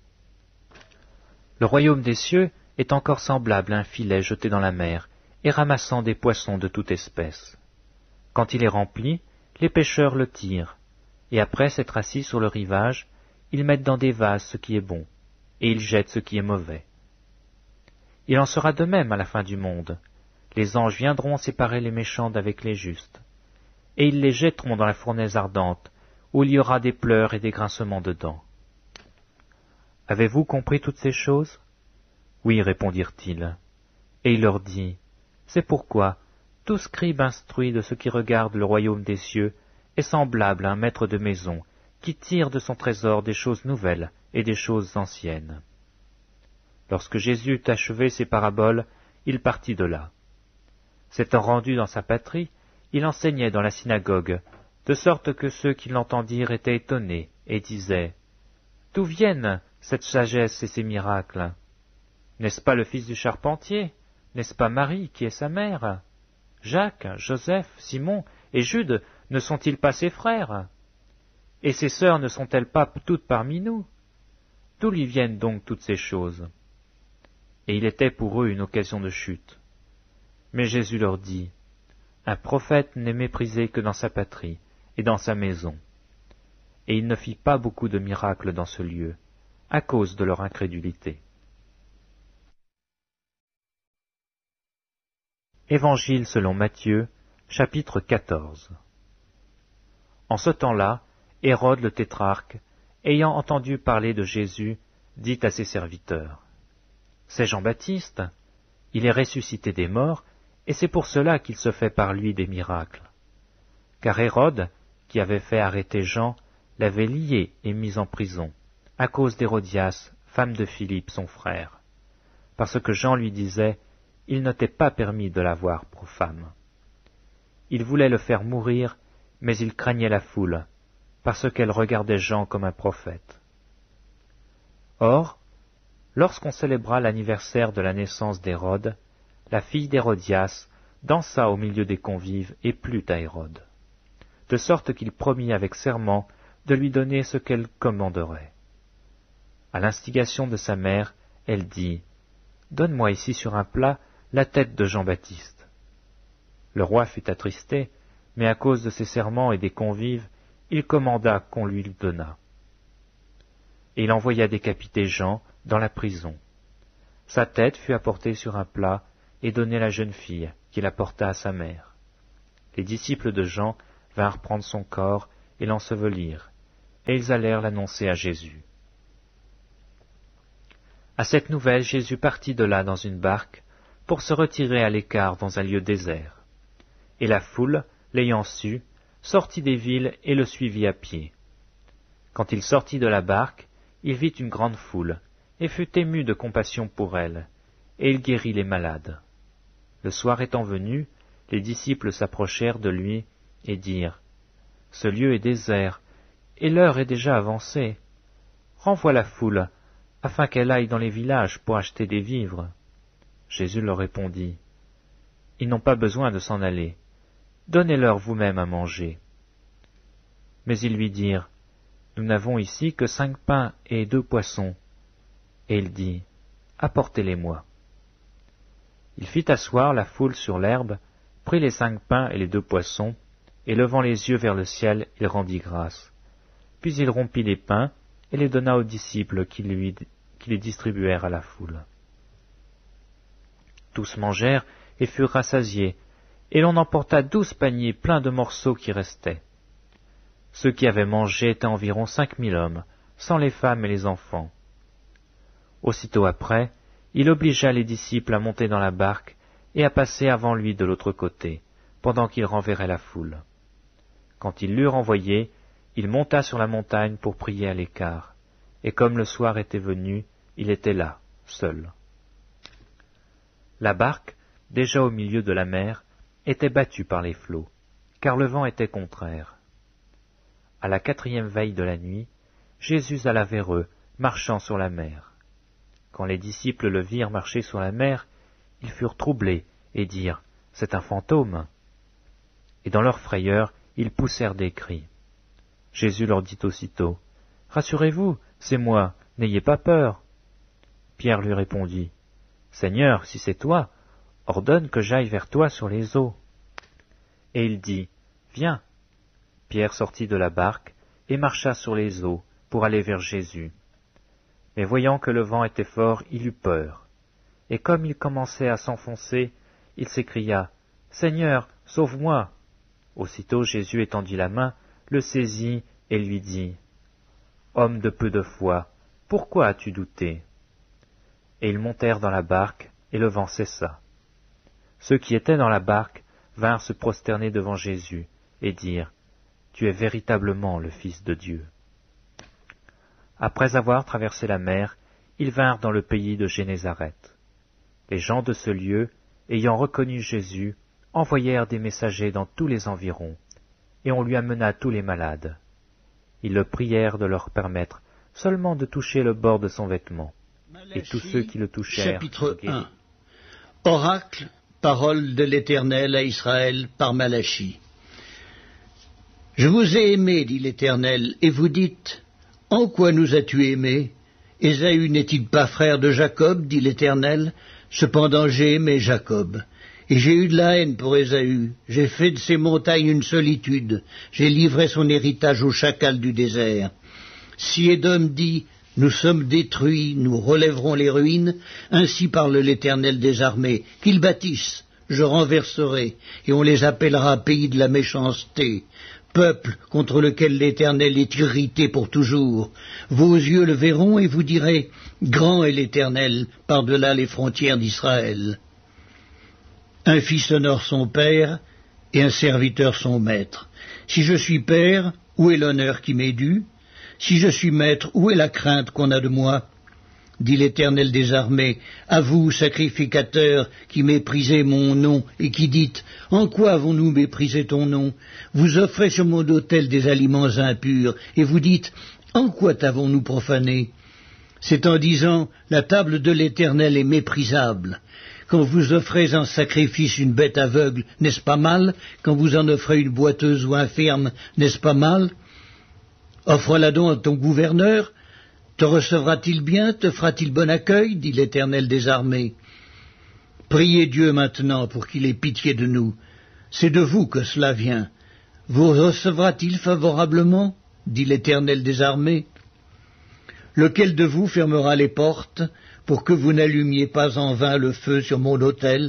Le royaume des cieux est encore semblable à un filet jeté dans la mer, et ramassant des poissons de toute espèce. Quand il est rempli, les pêcheurs le tirent, et après s'être assis sur le rivage, ils mettent dans des vases ce qui est bon, et ils jettent ce qui est mauvais. Il en sera de même à la fin du monde. Les anges viendront séparer les méchants d'avec les justes, et ils les jetteront dans la fournaise ardente, où il y aura des pleurs et des grincements de dents. Avez-vous compris toutes ces choses? Oui, répondirent-ils. Et il leur dit, c'est pourquoi tout scribe instruit de ce qui regarde le royaume des cieux est semblable à un maître de maison qui tire de son trésor des choses nouvelles et des choses anciennes. Lorsque Jésus eut achevé ses paraboles, il partit de là. S'étant rendu dans sa patrie, il enseignait dans la synagogue, de sorte que ceux qui l'entendirent étaient étonnés et disaient « D'où viennent cette sagesse et ces miracles? N'est-ce pas le fils du charpentier? N'est-ce pas Marie qui est sa mère? Jacques, Joseph, Simon et Jude ne sont-ils pas ses frères? Et ses sœurs ne sont-elles pas toutes parmi nous? D'où lui viennent donc toutes ces choses ?» Et il était pour eux une occasion de chute. Mais Jésus leur dit, « Un prophète n'est méprisé que dans sa patrie et dans sa maison. » Et il ne fit pas beaucoup de miracles dans ce lieu, à cause de leur incrédulité. Évangile selon Matthieu, chapitre quatorze. En ce temps-là, Hérode le tétrarque, ayant entendu parler de Jésus, dit à ses serviteurs, « C'est Jean-Baptiste, il est ressuscité des morts, et c'est pour cela qu'il se fait par lui des miracles. Car Hérode, qui avait fait arrêter Jean, l'avait lié et mis en prison, à cause d'Hérodias, femme de Philippe, son frère, parce que Jean lui disait, il ne t'est pas permis de l'avoir pour femme. Il voulait le faire mourir, mais il craignait la foule, parce qu'elle regardait Jean comme un prophète. Or, lorsqu'on célébra l'anniversaire de la naissance d'Hérode, la fille d'Hérodias dansa au milieu des convives et plut à Hérode, de sorte qu'il promit avec serment de lui donner ce qu'elle commanderait. À l'instigation de sa mère, elle dit, « Donne-moi ici sur un plat la tête de Jean-Baptiste. » Le roi fut attristé, mais à cause de ses serments et des convives, il commanda qu'on lui le donnât. Et il envoya décapiter Jean dans la prison. Sa tête fut apportée sur un plat et donnée à la jeune fille, qui la porta à sa mère. Les disciples de Jean vinrent prendre son corps et l'ensevelirent, et ils allèrent l'annoncer à Jésus. À cette nouvelle, Jésus partit de là dans une barque pour se retirer à l'écart dans un lieu désert. Et la foule, l'ayant su, sortit des villes et le suivit à pied. Quand il sortit de la barque, il vit une grande foule, et fut ému de compassion pour elle, et il guérit les malades. Le soir étant venu, les disciples s'approchèrent de lui et dirent : « Ce lieu est désert, et l'heure est déjà avancée. Renvoie la foule, afin qu'elle aille dans les villages pour acheter des vivres. » Jésus leur répondit : « Ils n'ont pas besoin de s'en aller. Donnez-leur vous-même à manger. » Mais ils lui dirent : « Nous n'avons ici que cinq pains et deux poissons. » Et il dit : « Apportez-les-moi. » Il fit asseoir la foule sur l'herbe, prit les cinq pains et les deux poissons, et levant les yeux vers le ciel, il rendit grâce. Puis il rompit les pains et les donna aux disciples qui, lui, qui les distribuèrent à la foule. Tous mangèrent et furent rassasiés, et l'on emporta douze paniers pleins de morceaux qui restaient. Ceux qui avaient mangé étaient environ cinq mille hommes, sans les femmes et les enfants. Aussitôt après, il obligea les disciples à monter dans la barque et à passer avant lui de l'autre côté, pendant qu'il renverrait la foule. Quand ils l'eurent envoyé, il monta sur la montagne pour prier à l'écart, et comme le soir était venu, il était là, seul. La barque, déjà au milieu de la mer, était battue par les flots, car le vent était contraire. À la quatrième veille de la nuit, Jésus alla vers eux, marchant sur la mer. Quand les disciples le virent marcher sur la mer, ils furent troublés et dirent : « C'est un fantôme !» Et dans leur frayeur, ils poussèrent des cris. Jésus leur dit aussitôt : « Rassurez-vous, c'est moi, n'ayez pas peur. » Pierre lui répondit : « Seigneur, si c'est toi, ordonne que j'aille vers toi sur les eaux. » Et il dit : « Viens. » Pierre sortit de la barque et marcha sur les eaux pour aller vers Jésus. Mais voyant que le vent était fort, il eut peur. Et comme il commençait à s'enfoncer, il s'écria : « Seigneur, sauve-moi !» Aussitôt Jésus étendit la main, le saisit et lui dit : « Homme de peu de foi, pourquoi as-tu douté ?» Et ils montèrent dans la barque, et le vent cessa. Ceux qui étaient dans la barque vinrent se prosterner devant Jésus, et dirent : « Tu es véritablement le Fils de Dieu. » Après avoir traversé la mer, ils vinrent dans le pays de Génézareth. Les gens de ce lieu, ayant reconnu Jésus, envoyèrent des messagers dans tous les environs, et on lui amena tous les malades. Ils le prièrent de leur permettre seulement de toucher le bord de son vêtement, et tous ceux qui le touchèrent chapitre un. Oracle, parole de l'Éternel à Israël par Malachie. Je vous ai aimé, dit l'Éternel, et vous dites : en quoi nous as-tu aimés ? Ésaü n'est-il pas frère de Jacob, dit l'Éternel ? Cependant j'ai aimé Jacob, et j'ai eu de la haine pour Ésaü. J'ai fait de ses montagnes une solitude, j'ai livré son héritage aux chacals du désert. Si Édom dit : nous sommes détruits, nous relèverons les ruines, ainsi parle l'Éternel des armées, qu'ils bâtissent, je renverserai, et on les appellera pays de la méchanceté, peuple contre lequel l'Éternel est irrité pour toujours. Vos yeux le verront et vous direz : grand est l'Éternel par-delà les frontières d'Israël. Un fils honore son père, et un serviteur son maître. Si je suis père, où est l'honneur qui m'est dû ? Si je suis maître, où est la crainte qu'on a de moi ? Dit l'Éternel des armées, à vous, sacrificateurs, qui méprisez mon nom, et qui dites : en quoi avons-nous méprisé ton nom ? Vous offrez sur mon autel des aliments impurs, et vous dites : en quoi t'avons-nous profané ? C'est en disant : la table de l'Éternel est méprisable. Quand vous offrez en sacrifice une bête aveugle, n'est-ce pas mal ? Quand vous en offrez une boiteuse ou infirme, n'est-ce pas mal ? Offre-la donc à ton gouverneur. Te recevra-t-il bien, te fera-t-il bon accueil, dit l'Éternel des armées. Priez Dieu maintenant pour qu'il ait pitié de nous. C'est de vous que cela vient. Vous recevra-t-il favorablement, dit l'Éternel des armées. Lequel de vous fermera les portes pour que vous n'allumiez pas en vain le feu sur mon autel ?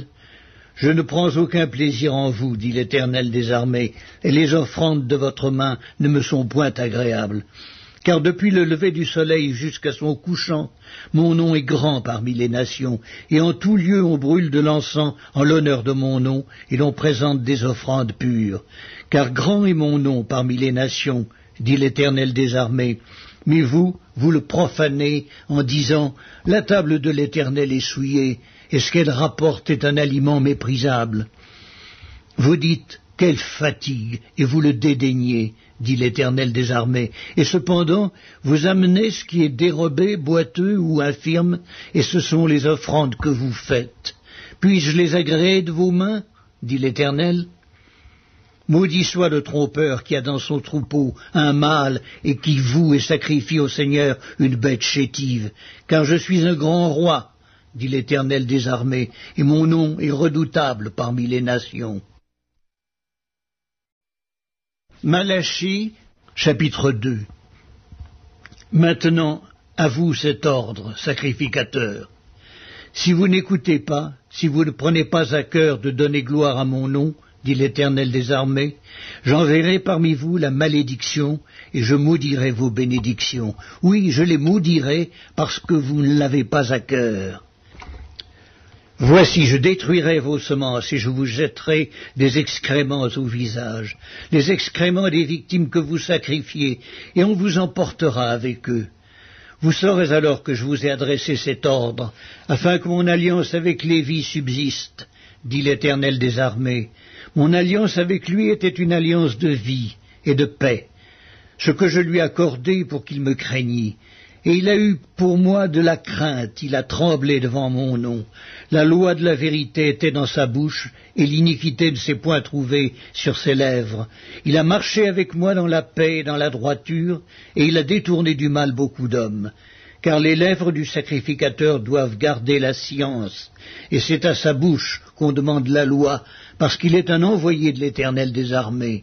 Je ne prends aucun plaisir en vous, dit l'Éternel des armées, et les offrandes de votre main ne me sont point agréables. Car depuis le lever du soleil jusqu'à son couchant, mon nom est grand parmi les nations, et en tout lieu on brûle de l'encens en l'honneur de mon nom, et l'on présente des offrandes pures. Car grand est mon nom parmi les nations, dit l'Éternel des armées. Mais vous, vous le profanez en disant « La table de l'Éternel est souillée, et ce qu'elle rapporte est un aliment méprisable. » Vous dites « Quelle fatigue !» et vous le dédaignez, dit l'Éternel des armées. Et cependant, vous amenez ce qui est dérobé, boiteux ou infirme, et ce sont les offrandes que vous faites. Puis-je les agréer de vos mains, dit l'Éternel. Maudit soit le trompeur qui a dans son troupeau un mâle et qui voue et sacrifie au Seigneur une bête chétive. Car je suis un grand roi, dit l'Éternel des armées, et mon nom est redoutable parmi les nations. Malachie, chapitre deux. Maintenant, à vous cet ordre, sacrificateurs. Si vous n'écoutez pas, si vous ne prenez pas à cœur de donner gloire à mon nom, dit l'Éternel des armées, j'enverrai parmi vous la malédiction, et je maudirai vos bénédictions. Oui, je les maudirai parce que vous ne l'avez pas à cœur. Voici, je détruirai vos semences et je vous jetterai des excréments au visage, les excréments des victimes que vous sacrifiez, et on vous emportera avec eux. Vous saurez alors que je vous ai adressé cet ordre, afin que mon alliance avec Lévi subsiste, dit l'Éternel des armées. Mon alliance avec lui était une alliance de vie et de paix, ce que je lui accordai pour qu'il me craignît. Et il a eu pour moi de la crainte, il a tremblé devant mon nom. La loi de la vérité était dans sa bouche, et l'iniquité ne s'est point trouvée sur ses lèvres. Il a marché avec moi dans la paix et dans la droiture, et il a détourné du mal beaucoup d'hommes. Car les lèvres du sacrificateur doivent garder la science, et c'est à sa bouche qu'on demande la loi, parce qu'il est un envoyé de l'Éternel des armées.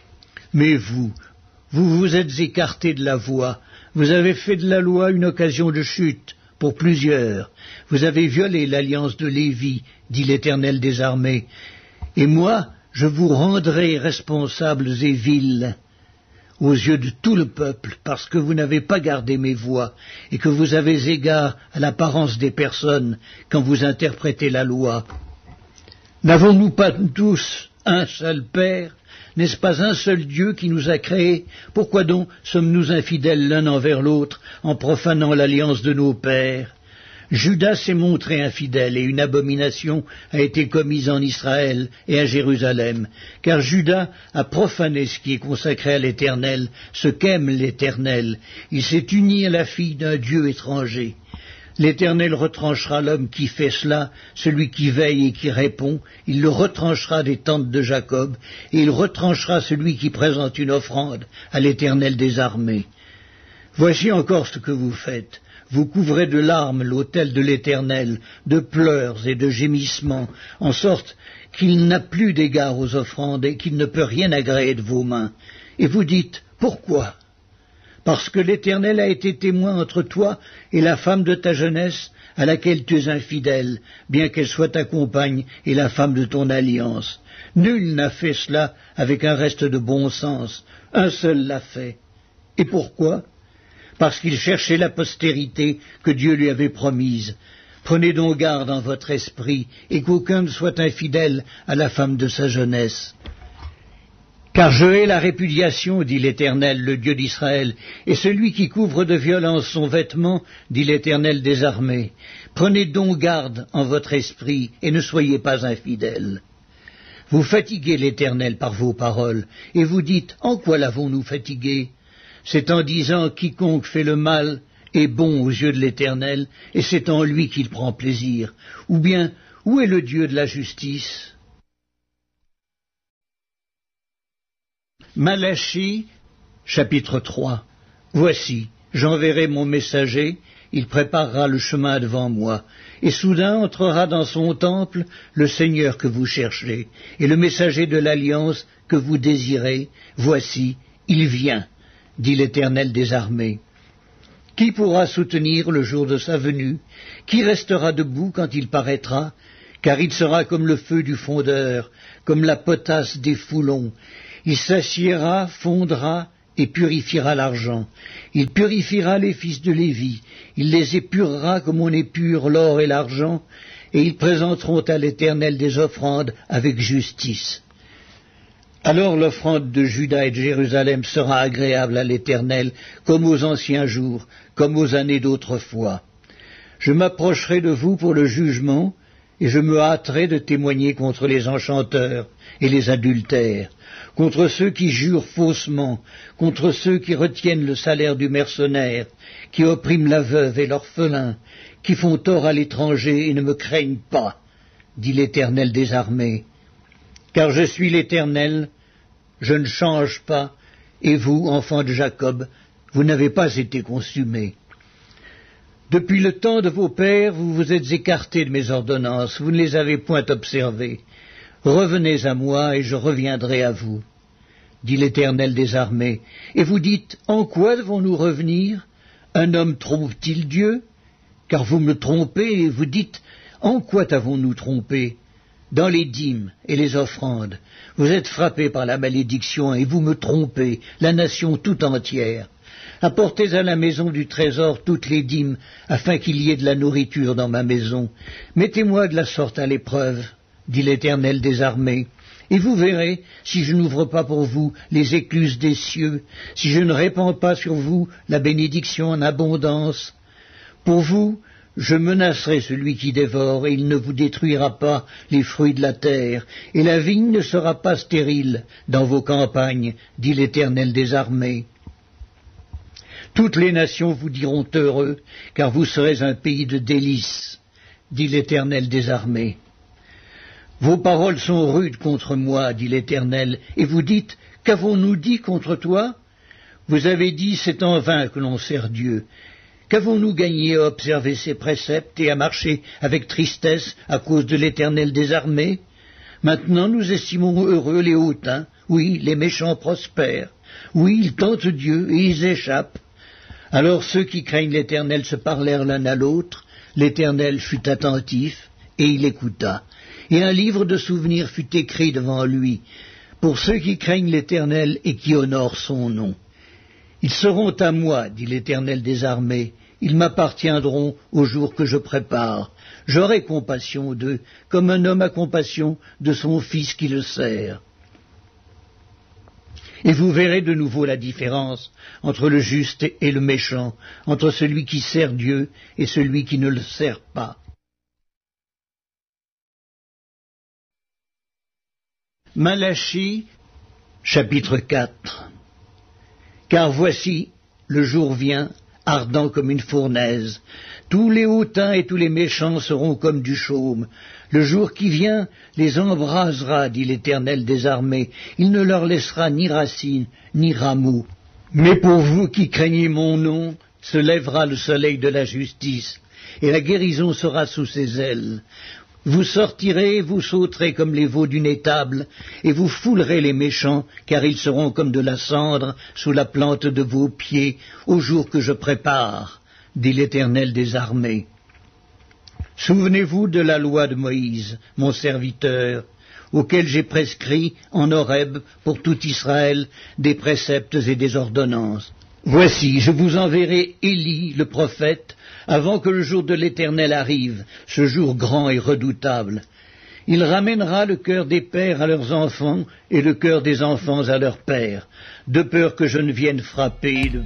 Mais vous, vous vous êtes écartés de la voie, vous avez fait de la loi une occasion de chute pour plusieurs. Vous avez violé l'alliance de Lévi, dit l'Éternel des armées. Et moi, je vous rendrai responsables et vils aux yeux de tout le peuple, parce que vous n'avez pas gardé mes voies, et que vous avez égard à l'apparence des personnes quand vous interprétez la loi. N'avons-nous pas tous un seul Père ? N'est-ce pas un seul Dieu qui nous a créés? Pourquoi donc sommes-nous infidèles l'un envers l'autre en profanant l'alliance de nos pères? Judas s'est montré infidèle et une abomination a été commise en Israël et à Jérusalem, car Judas a profané ce qui est consacré à l'Éternel, ce qu'aime l'Éternel. Il s'est uni à la fille d'un Dieu étranger. L'Éternel retranchera l'homme qui fait cela, celui qui veille et qui répond, il le retranchera des tentes de Jacob, et il retranchera celui qui présente une offrande à l'Éternel des armées. Voici encore ce que vous faites. Vous couvrez de larmes l'autel de l'Éternel, de pleurs et de gémissements, en sorte qu'il n'a plus d'égard aux offrandes et qu'il ne peut rien agréer de vos mains. Et vous dites, pourquoi ? Parce que l'Éternel a été témoin entre toi et la femme de ta jeunesse, à laquelle tu es infidèle, bien qu'elle soit ta compagne et la femme de ton alliance. Nul n'a fait cela avec un reste de bon sens, un seul l'a fait. Et pourquoi ? Parce qu'il cherchait la postérité que Dieu lui avait promise. Prenez donc garde en votre esprit, et qu'aucun ne soit infidèle à la femme de sa jeunesse. Car je hais la répudiation, dit l'Éternel, le Dieu d'Israël, et celui qui couvre de violence son vêtement, dit l'Éternel des armées. Prenez donc garde en votre esprit, et ne soyez pas infidèles. Vous fatiguez l'Éternel par vos paroles, et vous dites, en quoi l'avons-nous fatigué ? C'est en disant, quiconque fait le mal est bon aux yeux de l'Éternel, et c'est en lui qu'il prend plaisir. Ou bien, où est le Dieu de la justice ? Malachie, chapitre trois. Voici, j'enverrai mon messager, il préparera le chemin devant moi, et soudain entrera dans son temple le Seigneur que vous cherchez, et le messager de l'alliance que vous désirez, voici, il vient, dit l'Éternel des armées. Qui pourra soutenir le jour de sa venue? Qui restera debout quand il paraîtra? car il sera comme le feu du fondeur, comme la potasse des foulons. Il s'assiera, fondra et purifiera l'argent. Il purifiera les fils de Lévi, il les épurera comme on épure l'or et l'argent, et ils présenteront à l'Éternel des offrandes avec justice. Alors l'offrande de Juda et de Jérusalem sera agréable à l'Éternel, comme aux anciens jours, comme aux années d'autrefois. Je m'approcherai de vous pour le jugement, et je me hâterai de témoigner contre les enchanteurs et les adultères, contre ceux qui jurent faussement, contre ceux qui retiennent le salaire du mercenaire, qui oppriment la veuve et l'orphelin, qui font tort à l'étranger et ne me craignent pas, dit l'Éternel des armées. Car je suis l'Éternel, je ne change pas, et vous, enfants de Jacob, vous n'avez pas été consumés. Depuis le temps de vos pères, vous vous êtes écartés de mes ordonnances, vous ne les avez point observées. Revenez à moi, et je reviendrai à vous, dit l'Éternel des armées. Et vous dites, en quoi devons-nous revenir? Un homme trompe-t-il Dieu? Car vous me trompez, et vous dites, en quoi t'avons-nous trompé? Dans les dîmes et les offrandes. Vous êtes frappés par la malédiction, et vous me trompez, la nation tout entière. Apportez à la maison du trésor toutes les dîmes, afin qu'il y ait de la nourriture dans ma maison. Mettez-moi de la sorte à l'épreuve, dit l'Éternel des armées, et vous verrez si je n'ouvre pas pour vous les écluses des cieux, si je ne répands pas sur vous la bénédiction en abondance. Pour vous, je menacerai celui qui dévore, et il ne vous détruira pas les fruits de la terre, et la vigne ne sera pas stérile dans vos campagnes, dit l'Éternel des armées. Toutes les nations vous diront heureux, car vous serez un pays de délices, dit l'Éternel des armées. Vos paroles sont rudes contre moi, dit l'Éternel, et vous dites, qu'avons-nous dit contre toi? Vous avez dit, c'est en vain que l'on sert Dieu. Qu'avons-nous gagné à observer ses préceptes et à marcher avec tristesse à cause de l'Éternel des armées? Maintenant nous estimons heureux les hautains, oui, les méchants prospèrent, oui, ils tentent Dieu et ils échappent. Alors ceux qui craignent l'Éternel se parlèrent l'un à l'autre, l'Éternel fut attentif, et il écouta, et un livre de souvenirs fut écrit devant lui, pour ceux qui craignent l'Éternel et qui honorent son nom. Ils seront à moi, dit l'Éternel des armées, ils m'appartiendront au jour que je prépare. J'aurai compassion d'eux, comme un homme a compassion de son fils qui le sert. Et vous verrez de nouveau la différence entre le juste et le méchant, entre celui qui sert Dieu et celui qui ne le sert pas. Malachie, chapitre quatre. Car voici, le jour vient, ardent comme une fournaise. Tous les hautains et tous les méchants seront comme du chaume. Le jour qui vient les embrasera, dit l'Éternel des armées. Il ne leur laissera ni racine, ni rameaux. Mais pour vous qui craignez mon nom, se lèvera le soleil de la justice, et la guérison sera sous ses ailes. Vous sortirez, vous sauterez comme les veaux d'une étable, et vous foulerez les méchants, car ils seront comme de la cendre sous la plante de vos pieds, au jour que je prépare, dit l'Éternel des armées. Souvenez-vous de la loi de Moïse, mon serviteur, auquel j'ai prescrit en Horeb pour tout Israël des préceptes et des ordonnances. Voici, je vous enverrai Élie, le prophète, avant que le jour de l'Éternel arrive, ce jour grand et redoutable. Il ramènera le cœur des pères à leurs enfants et le cœur des enfants à leurs pères, de peur que je ne vienne frapper le